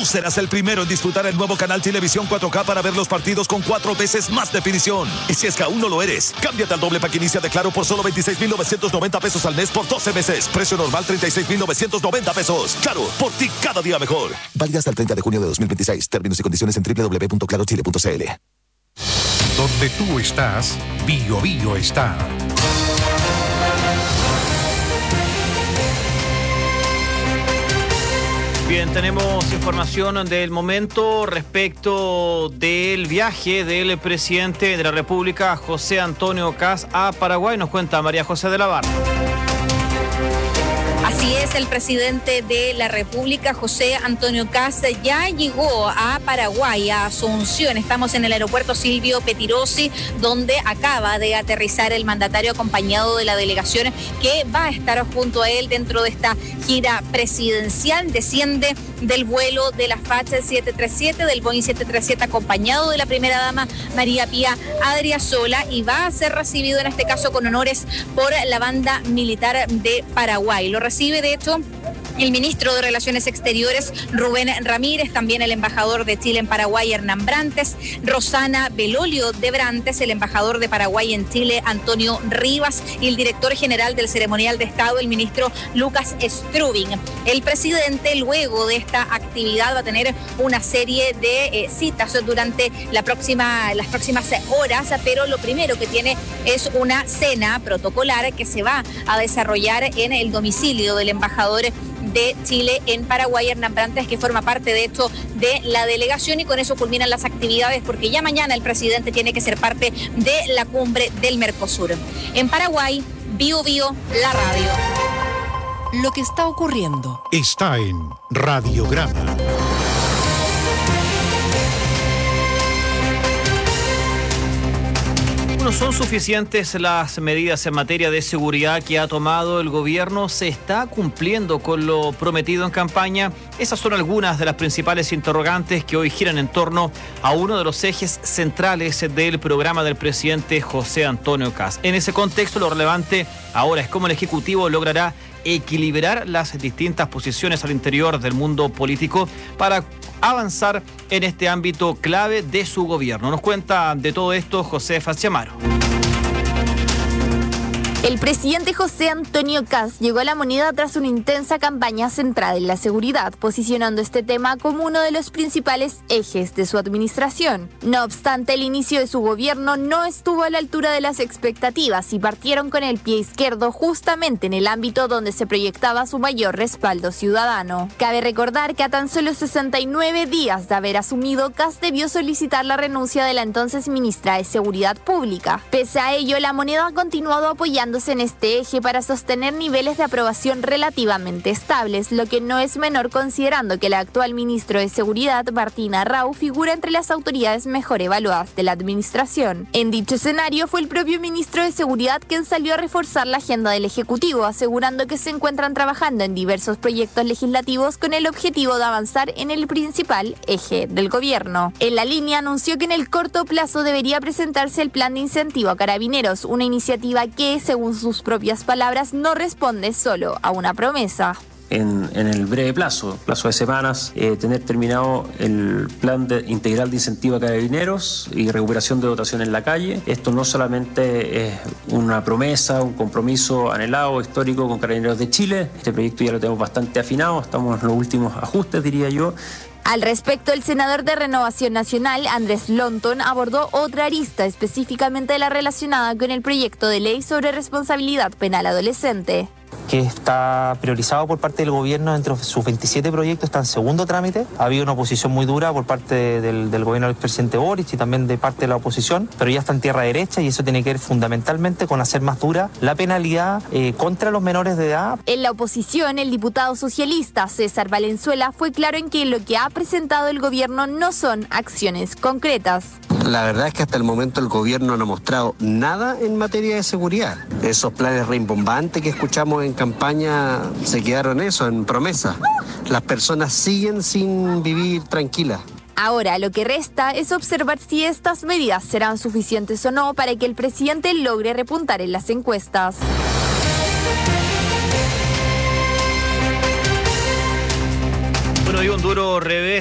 Tú serás el primero en disfrutar el nuevo canal Televisión 4K para ver los partidos con 4 veces más definición. Y si es que aún no lo eres, cámbiate al doble pack inicia de Claro por solo 26,990 pesos al mes por 12 meses. Precio normal 36,990 pesos. Claro, por ti cada día mejor. Válida hasta el 30 de junio de 2026. Términos y condiciones en www.clarochile.cl. Donde tú estás, Bio Bio está. Bien, tenemos información del momento respecto del viaje del presidente de la República, José Antonio Kast, a Paraguay. Nos cuenta María José de la Barra. Así es, el presidente de la República, José Antonio Kast, ya llegó a Paraguay, a Asunción. Estamos en el aeropuerto Silvio Pettirossi, donde acaba de aterrizar el mandatario acompañado de la delegación que va a estar junto a él dentro de esta gira presidencial. Desciende del vuelo de la FACH 737, del Boeing 737, acompañado de la primera dama María Pía Adriasola, y va a ser recibido en este caso con honores por la banda militar de Paraguay. Lo recibe, de hecho, el ministro de Relaciones Exteriores, Rubén Ramírez, también el embajador de Chile en Paraguay, Hernán Brantes, Rosana Belolio de Brantes, el embajador de Paraguay en Chile, Antonio Rivas, y el director general del Ceremonial de Estado, el ministro Lucas Strubing. El presidente, luego de esta actividad, va a tener una serie de citas durante las próximas horas, pero lo primero que tiene es una cena protocolar que se va a desarrollar en el domicilio del embajador de Chile en Paraguay, Hernán Brantes, que forma parte de hecho de la delegación, y con eso culminan las actividades porque ya mañana el presidente tiene que ser parte de la cumbre del Mercosur. En Paraguay, Bio Bio, la radio. Lo que está ocurriendo Está en Radiograma. No son suficientes las medidas en materia de seguridad que ha tomado el gobierno. ¿Se está cumpliendo con lo prometido en campaña? Esas son algunas de las principales interrogantes que hoy giran en torno a uno de los ejes centrales del programa del presidente José Antonio Kast. En ese contexto, lo relevante ahora es cómo el Ejecutivo logrará equilibrar las distintas posiciones al interior del mundo político para avanzar en este ámbito clave de su gobierno. Nos cuenta de todo esto José Fasciamaro. El presidente José Antonio Kast llegó a la moneda tras una intensa campaña centrada en la seguridad, posicionando este tema como uno de los principales ejes de su administración. No obstante, el inicio de su gobierno no estuvo a la altura de las expectativas y partieron con el pie izquierdo justamente en el ámbito donde se proyectaba su mayor respaldo ciudadano. Cabe recordar que a tan solo 69 días de haber asumido, Kast debió solicitar la renuncia de la entonces ministra de Seguridad Pública. Pese a ello, la moneda ha continuado apoyando en este eje para sostener niveles de aprobación relativamente estables, lo que no es menor considerando que el actual ministro de Seguridad, Martín Arrau, figura entre las autoridades mejor evaluadas de la administración. En dicho escenario, fue el propio ministro de Seguridad quien salió a reforzar la agenda del Ejecutivo, asegurando que se encuentran trabajando en diversos proyectos legislativos con el objetivo de avanzar en el principal eje del gobierno. En la línea, anunció que en el corto plazo debería presentarse el plan de incentivo a carabineros, una iniciativa que, según sus propias palabras, no responde solo a una promesa. En el breve plazo de semanas, tener terminado el plan integral de incentivo a carabineros y recuperación de dotación en la calle. Esto no solamente es una promesa, un compromiso anhelado, histórico con Carabineros de Chile. Este proyecto ya lo tenemos bastante afinado, estamos en los últimos ajustes, diría yo. Al respecto, el senador de Renovación Nacional, Andrés Lonton, abordó otra arista, específicamente la relacionada con el proyecto de ley sobre responsabilidad penal adolescente. Que está priorizado por parte del gobierno. Entre sus 27 proyectos está en segundo trámite. Ha habido una oposición muy dura por parte del gobierno del presidente Boric y también de parte de la oposición, pero ya está en tierra derecha y eso tiene que ver fundamentalmente con hacer más dura la penalidad contra los menores de edad. En la oposición, el diputado socialista César Valenzuela fue claro en que lo que ha presentado el gobierno no son acciones concretas. La verdad es que hasta el momento el gobierno no ha mostrado nada en materia de seguridad. Esos planes rimbombantes que escuchamos en campaña se quedaron en promesa. Las personas siguen sin vivir tranquilas. Ahora, lo que resta es observar si estas medidas serán suficientes o no para que el presidente logre repuntar en las encuestas. Bueno, y un duro revés